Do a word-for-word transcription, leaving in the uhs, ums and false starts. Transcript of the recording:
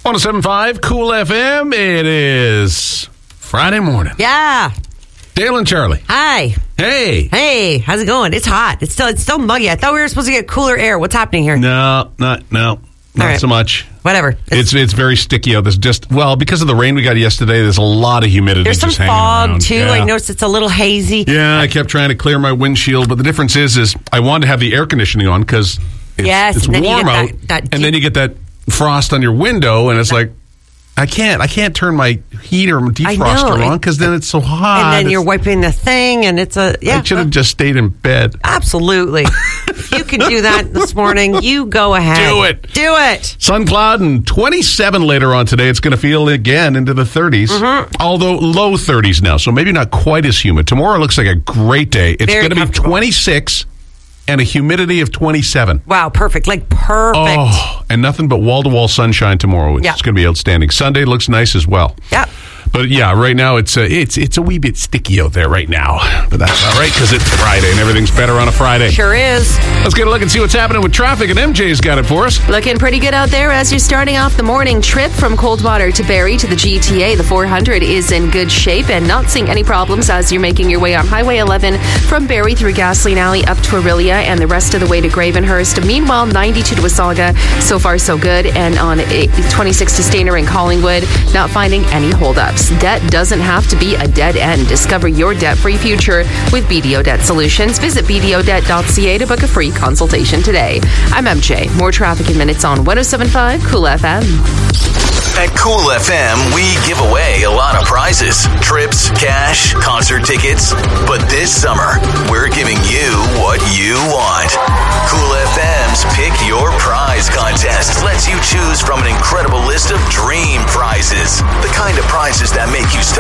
one oh seven point five Cool F M. It is Friday morning. Yeah. Dale and Charlie. Hi. Hey. Hey. How's it going? It's hot. It's still it's still muggy. I thought we were supposed to get cooler air. What's happening here? No, not no, not right. so much. Whatever. It's, It's it's very sticky out. There's just well because of the rain we got yesterday. There's a lot of humidity. there's some just hanging fog around. too. Yeah. I noticed it's a little hazy. Yeah, I kept trying to clear my windshield, but the difference is, is I wanted to have the air conditioning on because it's, Yes, it's and then you warm get out, that- that and deep- then you get that frost on your window, and it's like I can't, I can't turn my heater, my I defroster know. on because then it's so hot. And then you're It's- wiping the thing, and it's a yeah. I should have just stayed in bed. Absolutely. If you can do that this morning, you go ahead. Do it. Do it. Sun cloud and twenty-seven later on today. It's going to feel again into the thirties, Mm-hmm. although low thirties now, so maybe not quite as humid. Tomorrow looks like a great day. It's Very going to be comfortable. twenty-six and a humidity of twenty-seven. Wow, perfect. Like perfect. Oh, and nothing but wall-to-wall sunshine tomorrow, which Yeah. is going to be outstanding. Sunday looks nice as well. Yep. But yeah, right now it's a, it's it's a wee bit sticky out there right now. But that's all right because it's Friday and everything's better on a Friday. Sure is. Let's get a look and see what's happening with traffic, and M J's got it for us. Looking pretty good out there as you're starting off the morning trip from Coldwater to Barrie to the G T A. The four hundred is in good shape and not seeing any problems as you're making your way on Highway eleven from Barrie through Gasoline Alley up to Aurelia and the rest of the way to Gravenhurst. Meanwhile, ninety-two to Wasaga, so far so good. And on twenty-six to Stainer and Collingwood, not finding any holdups. Debt doesn't have to be a dead end. Discover your debt-free future with B D O Debt Solutions. Visit b d o debt dot c a to book a free consultation today. I'm M J. More traffic in minutes on one oh seven point five Cool F M. At Cool F M, we give away a lot of prizes. Trips, cash, concert tickets. But this summer, we're giving you what you want. Cool F M's Pick Your Prize contest lets you choose from an incredible list of dream prizes. The kind of prizes that make you stop